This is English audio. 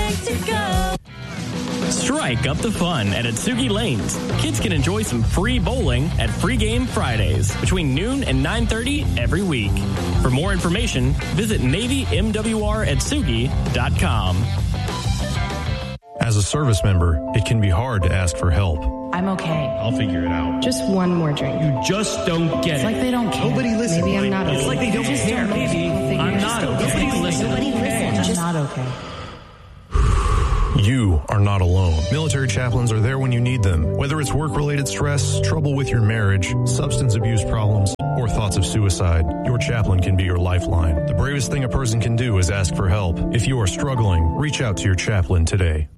like to go. Strike up the fun at Atsugi Lanes. Kids can enjoy some free bowling at Free Game Fridays between noon and 9:30 every week. For more information, visit NavyMWRAtsugi.com. As a service member, it can be hard to ask for help. I'm okay. I'll figure it out. Just one more drink. You just don't get It's it. like they don't care. Nobody listens. Maybe I'm not okay. It's like they don't care. Maybe I'm not okay. Nobody listens. I'm not okay. You are not alone. Military chaplains are there when you need them. Whether it's work-related stress, trouble with your marriage, substance abuse problems, or thoughts of suicide, your chaplain can be your lifeline. The bravest thing a person can do is ask for help. If you are struggling, reach out to your chaplain today.